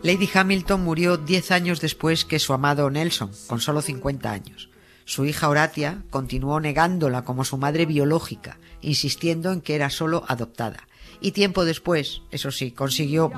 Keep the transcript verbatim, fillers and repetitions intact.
Lady Hamilton murió diez años después que su amado Nelson, con solo cincuenta años. Su hija Horatia continuó negándola como su madre biológica, insistiendo en que era solo adoptada. Y tiempo después, eso sí, consiguió